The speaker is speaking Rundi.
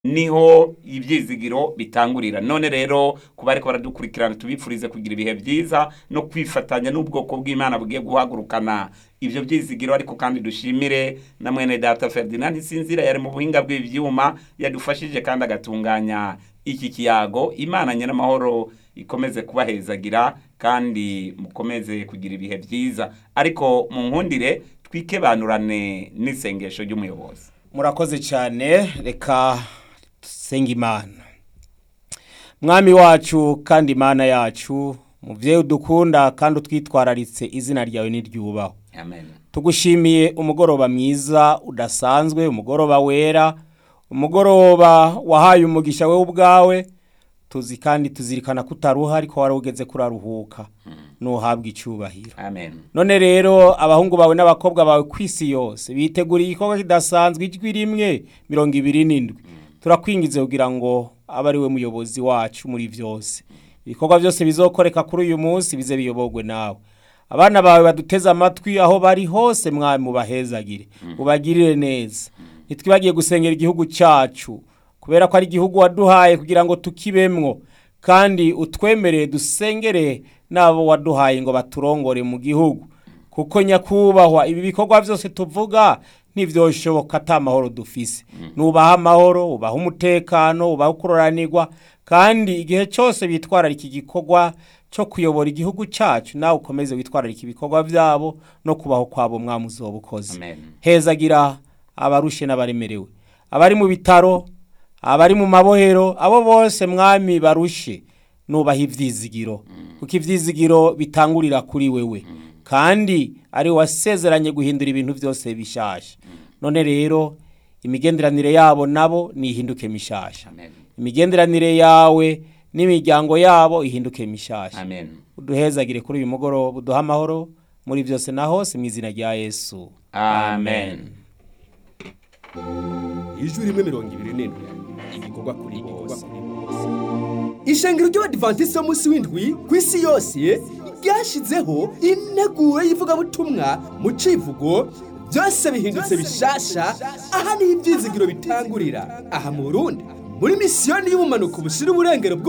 niho ibyizigiro bitangurira. None rero kuba ariko baradukurikirana tubipfurize kugira ibihe byiza no kwifatanya n'ubwoko bw'Imana bugiye guhagurukana ivyo byizigiro, ariko kandi dushimire na mwene data Ferdinand Sinzira yari mu buhinga bw'ivyuma yadufashije kandi agatunganya iki kiyago. Imana nyene amahoro ikomeze kubahezagira kandi mukomeze kugira ibihe byiza, ariko mu nkundire twikebanurane n'isengesho ry'umuyobozi. Murakoze cyane, reka senga Imana. Mwami wacu kandi Imana yacu, muvyeyi udukunda kandi utwitwararitse, izina ryawe niryubahwe. Amen. Tugushimiye umugoroba mwiza udasanzwe, umugoroba wera, umugoroba wahaye umugisha wewe ubwawe. Tuzi kandi tuzirikana kutaruha, ariko warugeze kuraruhuka. Nuhabwa icubahiro. Amen. None rero abahungu bawe n'abakobwa bawe kwisi yose biteguriye igikorwa kidasanzwe, ijwi rimwe 27. Turakwingize kugira ngo abari we muyobozi wacu muri vyose. Ibikorwa byose bizokoreka kuri uyu munsi bize biyobogwe nawe. Abana bawe baduteze amatwi aho bari hose, mwami mubahezagire, ubagirire neza. Nitwibagiye gusengera igihugu cyacu, kubera ko ari igihugu waduhaye kugira ngo tukibemwo, kandi utwemereye dusengere nabo waduhaye ngo baturongore mu gihugu. Kuko nyakubahwa, ibi bikorwa byose tuvuga ntivyoshoboka ata mahoro dufise. Nubaha amahoro, ubaha umutekano, ubaha kuroranirwa, kandi igihe cyose bitwararika igikorwa cyo kuyobora igihugu cyacu, nawe ukomeze witwararika ibikorwa byabo no kubaho kwabo, mwami uzobukoze. Hezagira abarushe n'abaremerewe, abari mu bitaro, abari mu mabohero, abo bose mwami barushe, nubaha ivyizigiro, kuko ivyizigiro bitangurira kuri wewe, kandi ari wasezeranye guhindura ibintu byose bishasha. None rero imigenderanire yabo nabo nihinduke mishasha. Imigenderanire yawe n'imiryango yabo ihinduke mishasha. Amen. Uduhezagire kuri uyu mugoroba, uduha amahoro muri byose na hose, mu izina rya Yesu. Amen. Ijwi rimwe 27 igikorwa kuri bose. Ishengero ry'Abadiventiste b'umunsi w'indwi kw'isi yose ryashizeho integuro y'ivugabutumwa mu civugo byose bihindutse bishasha. Aha ni ibyizigiro bitangurira aha mu Burundi, muri misiyoni y'ubumanuko bushira uburengero